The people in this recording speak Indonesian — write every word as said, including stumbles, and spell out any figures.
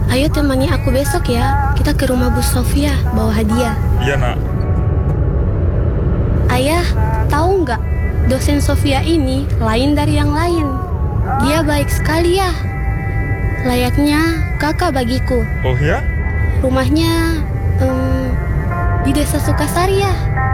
Ayo temani aku besok ya. Kita ke rumah Bu Sofia bawa hadiah. Iya, Nak. Ayah, tahu nggak? Dosen Sofia ini lain dari yang lain. Dia baik sekali ya. Layaknya kakak bagiku. Oh ya? Rumahnya em, di desa Sukasari ya.